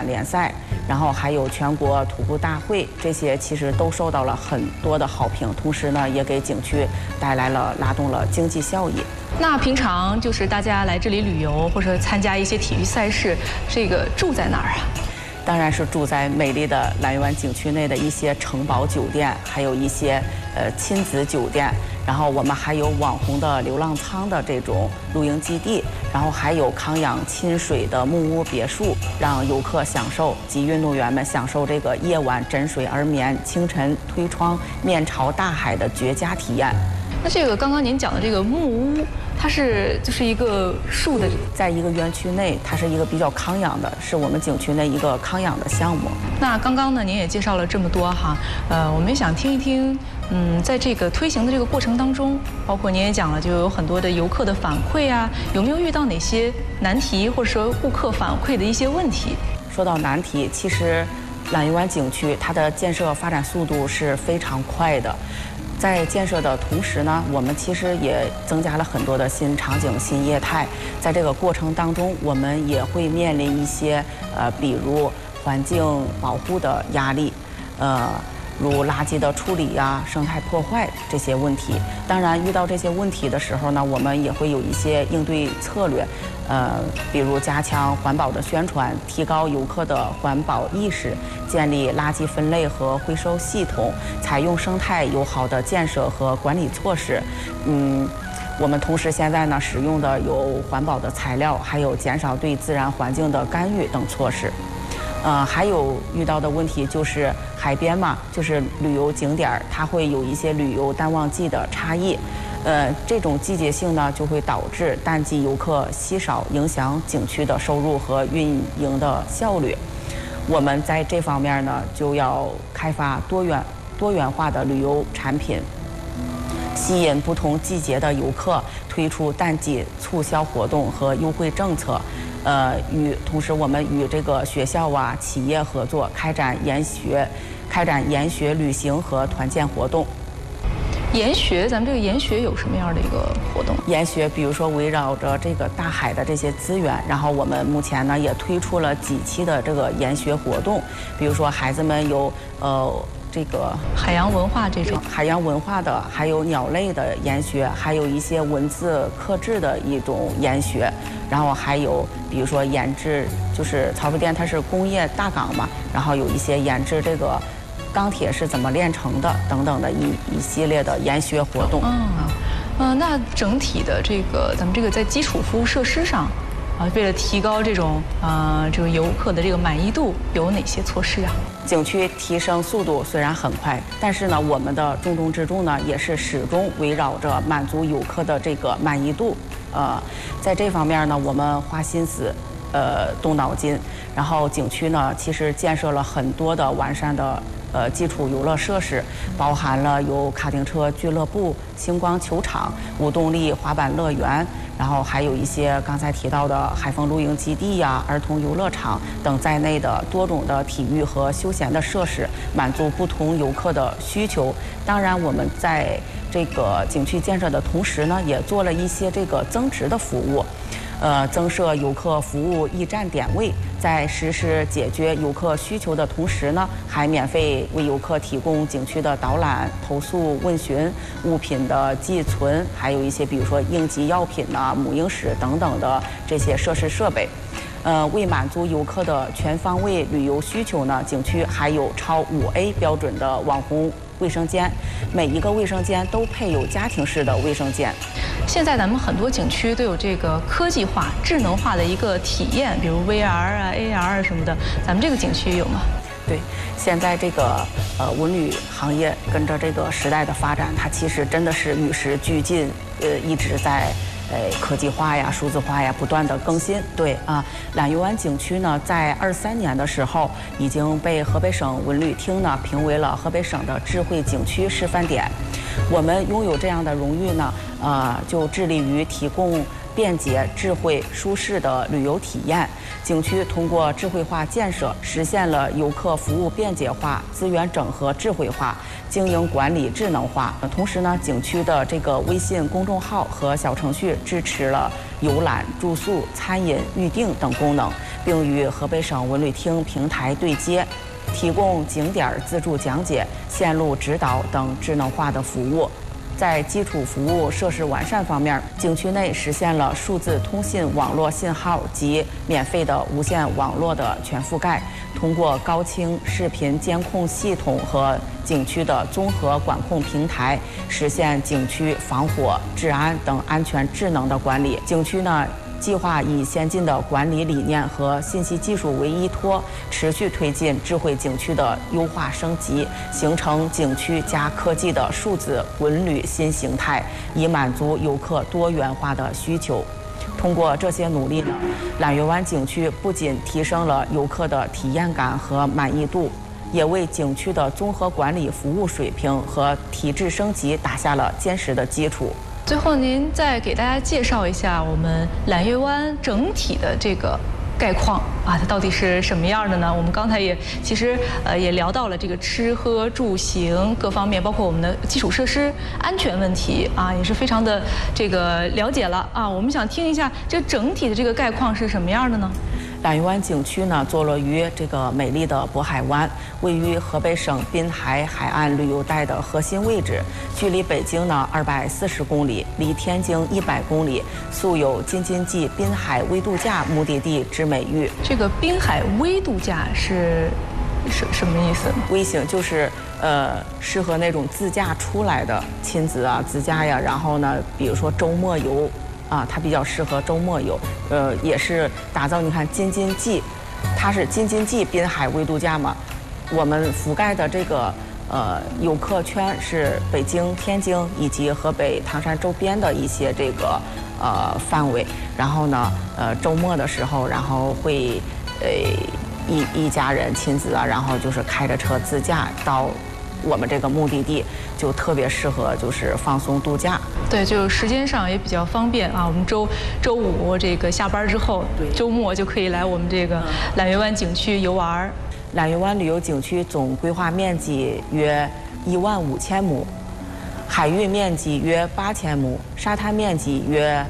联赛，然后还有全国徒步大会，这些其实都受到了很多的好评，同时呢，也给景区带来了拉动了经济效益。 那平常就是大家来这里旅游或者参加一些体育赛事，这个住在哪儿啊？ 当然是住在美丽的蓝屿湾景区内的一些城堡酒店，还有一些亲子酒店，然后我们还有网红的流浪舱的这种露营基地，然后还有康养亲水的木屋别墅，让游客享受及运动员们享受这个夜晚枕水而眠，清晨推窗面朝大海的绝佳体验。 那这个刚刚您讲的这个木屋，它就是一个树的， 在一个园区内，它是一个比较康养的，是我们景区内一个康养的项目。 那刚刚呢，您也介绍了这么多哈，我们也想听一听，在这个推行的这个过程当中，包括您也讲了，就有很多的游客的反馈啊，有没有遇到哪些难题，或者说顾客反馈的一些问题？ 说到难题，其实蓝屿湾景区它的建设发展速度是非常快的。在建设的同时呢，我们其实也增加了很多的新场景、新业态。在这个过程当中，我们也会面临一些比如环境保护的压力，如垃圾的处理呀、生态破坏这些问题。当然，遇到这些问题的时候呢，我们也会有一些应对策略，比如加强环保的宣传，提高游客的环保意识，建立垃圾分类和回收系统，采用生态友好的建设和管理措施。我们同时现在呢，使用的有环保的材料，还有减少对自然环境的干预等措施。还有遇到的问题就是海边嘛，就是旅游景点，它会有一些旅游淡旺季的差异。这种季节性呢，就会导致淡季游客稀少，影响景区的收入和运营的效率。我们在这方面呢，就要开发多元化的旅游产品，吸引不同季节的游客，推出淡季促销活动和优惠政策。同时我们与这个学校啊、企业合作，开展研学旅行和团建活动。 研学，咱们这个研学有什么样的一个活动？ 研学，比如说围绕着这个大海的这些资源，然后我们目前呢也推出了几期的这个研学活动，比如说孩子们有这个海洋文化这种海洋文化的，还有鸟类的研学，还有一些文字刻制的一种研学，然后还有比如说研制，就是曹妃甸它是工业大港嘛，然后有一些研制这个钢铁是怎么炼成的等等的一系列的研学活动。 那整体的这个咱们这个在基础服务设施上。为了提高这种这个游客的这个满意度，有哪些措施啊？ 景区提升速度虽然很快，但是呢，我们的重中之重呢，也是始终围绕着满足游客的这个满意度。在这方面呢，我们花心思，动脑筋。然后景区呢，其实建设了很多的完善的基础游乐设施，包含了有卡丁车俱乐部、星光球场、无动力滑板乐园。然后还有一些刚才提到的海风露营基地呀、儿童游乐场等在内的多种的体育和休闲的设施，满足不同游客的需求。当然，我们在这个景区建设的同时呢，也做了一些这个增值的服务。增设游客服务驿站点位，在实施解决游客需求的同时呢，还免费为游客提供景区的导览、投诉问询、物品的寄存，还有一些比如说应急药品呐、母婴室等等的这些设施设备。为满足游客的全方位旅游需求呢，景区还有超5A 标准的网红卫生间，每一个卫生间都配有家庭式的卫生间。 现在咱们很多景区都有这个科技化、智能化的一个体验，比如 VR 啊、AR 啊什么的，咱们这个景区有吗？ 对，现在这个文旅行业跟着这个时代的发展，它其实真的是与时俱进，一直在科技化呀、数字化呀不断的更新。对啊，蓝屿湾景区呢，在23年的时候已经被河北省文旅厅呢评为了河北省的智慧景区示范点。我们拥有这样的荣誉呢，就致力于提供便捷、智慧、舒适的旅游体验。景区通过智慧化建设，实现了游客服务便捷化、资源整合智慧化、经营管理智能化。同时呢，景区的这个微信公众号和小程序支持了游览、住宿、餐饮、预订等功能，并与河北省文旅厅平台对接，提供景点自助讲解、线路指导等智能化的服务。在基础服务设施完善方面，景区内实现了数字通信网络信号及免费的无线网络的全覆盖。通过高清视频监控系统和景区的综合管控平台，实现景区防火、治安等安全智能的管理。景区呢，计划以先进的管理理念和信息技术为依托，持续推进智慧景区的优化升级，形成景区加科技的数字文旅新形态，以满足游客多元化的需求。通过这些努力呢，揽月湾景区不仅提升了游客的体验感和满意度，也为景区的综合管理服务水平和提质升级打下了坚实的基础。 最后，您再给大家介绍一下我们揽月湾整体的这个概况啊，它到底是什么样的呢？我们刚才其实也聊到了这个吃喝住行各方面，包括我们的基础设施安全问题啊，也是非常的这个了解了啊。我们想听一下这整体的这个概况是什么样的呢？ 揽月湾景区呢，坐落于这个美丽的渤海湾，位于河北省滨海海岸旅游带的核心位置，距离北京呢240公里，离天津100公里，素有京津冀滨海微度假目的地之美誉。 这个滨海微度假是什么意思？ 微型就是适合那种自驾出来的亲子啊、自驾呀，然后呢，比如说周末游。啊，它比较适合周末游，也是打造。你看京津冀，它是京津冀滨海微度假嘛，我们覆盖的这个游客圈是北京、天津以及河北唐山周边的一些这个范围。然后呢，周末的时候，然后会一家人亲子啊，然后就是开着车自驾到我们这个目的地，就特别适合就是放松度假。 对，就时间上也比较方便啊。我们周五这个下班之后，周末就可以来我们这个揽月湾景区游玩。 揽月湾旅游景区总规划面积约15000亩，海域面积约8000亩，沙滩面积约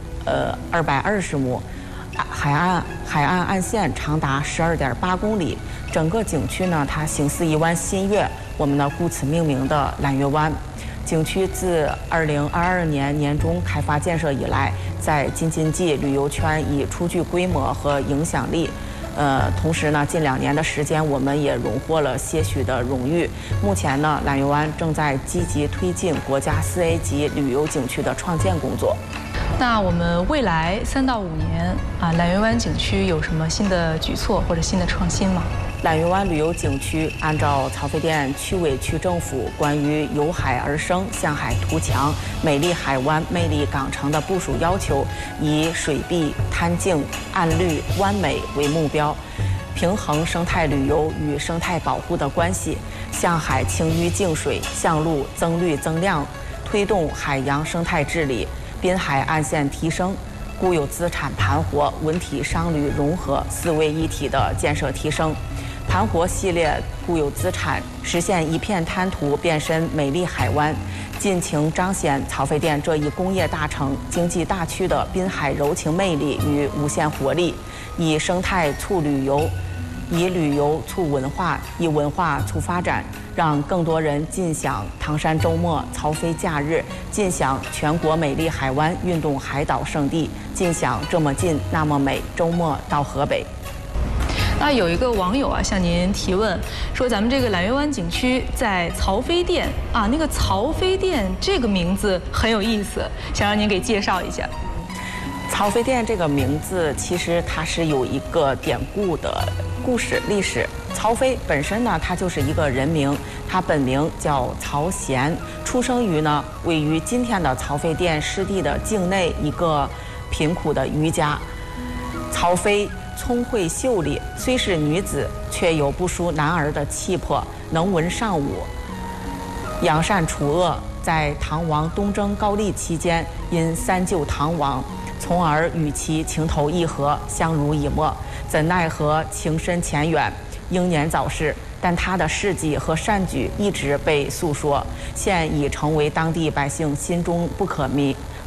220亩，海岸岸线长达12.8公里。整个景区呢，它形似一湾新月，我们呢故此命名的揽月湾。景区自2022年年中开发建设以来，在京津冀旅游圈已初具规模和影响力。同时呢，近2年的时间，我们也荣获了些许的荣誉。目前呢，揽月湾正在积极推进国家4A 级旅游景区的创建工作。 那我们未来3到5年啊，揽月湾景区有什么新的举措或者新的创新吗？ 揽月湾旅游景区按照曹妃甸区委区政府关于由海而生、向海图强、美丽海湾、魅力港城的部署要求，以水碧、滩净、岸绿、湾美为目标，平衡生态旅游与生态保护的关系，向海清淤净水，向陆增绿增量，推动海洋生态治理、滨海岸线提升、固有资产盘活、文体商旅融合4位一体的建设提升。盘活系列固有资产，实现一片滩涂变身美丽海湾，尽情彰显曹妃甸这一工业大城、经济大区的滨海柔情魅力与无限活力，以生态促旅游，以旅游促文化，以文化促发展，让更多人尽享唐山周末、曹妃假日，尽享全国美丽海湾运动海岛胜地，尽享这么近那么美周末到河北。 那有一个网友啊向您提问说，咱们这个揽月湾景区在曹妃甸啊，那个曹妃甸这个名字很有意思，想让您给介绍一下。 曹妃甸这个名字其实它是有一个典故的故事历史。曹妃本身呢，它就是一个人名，它本名叫曹贤，出生于呢位于今天的曹妃甸湿地的境内一个贫苦的渔家。曹妃聪慧秀丽，虽是女子，却有不输男儿的气魄，能文善武，扬善除恶。在唐王东征高丽期间，因三救唐王，从而与其情投意合，相濡以沫。怎奈何情深浅远，英年早逝。但他的事迹和善举一直被诉说，现已成为当地百姓心中不可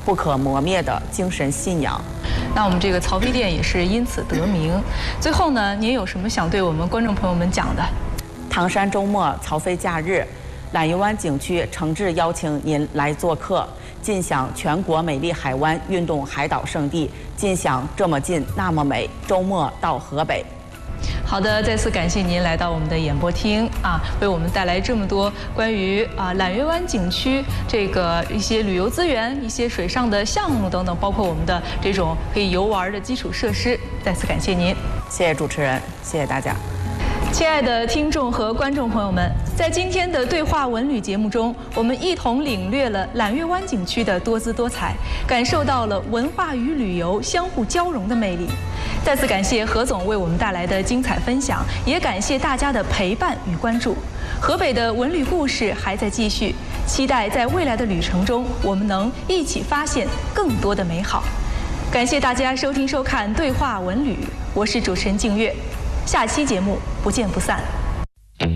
不可磨灭的精神信仰。 那我们这个曹妃甸也是因此得名。最后呢，您有什么想对我们观众朋友们讲的？ 唐山周末曹妃假日，懒鱼湾景区诚挚邀请您来做客，尽享全国美丽海湾运动海岛胜地，尽享这么近那么美。周末到河北。 好的，再次感谢您来到我们的演播厅啊，为我们带来这么多关于懒鱼湾景区这个一些旅游资源、一些水上的项目等等，包括我们的这种可以游玩的基础设施。再次感谢您， 谢谢主持人，谢谢大家。 亲爱的听众和观众朋友们，在今天的对话文旅节目中，我们一同领略了懒鱼湾景区的多姿多彩，感受到了文化与旅游相互交融的魅力。再次感谢何总为我们带来的精彩分享，也感谢大家的陪伴与关注。河北的文旅故事还在继续，期待在未来的旅程中，我们能一起发现更多的美好。感谢大家收听收看《对话文旅》，我是主持人静月。下期节目不见不散。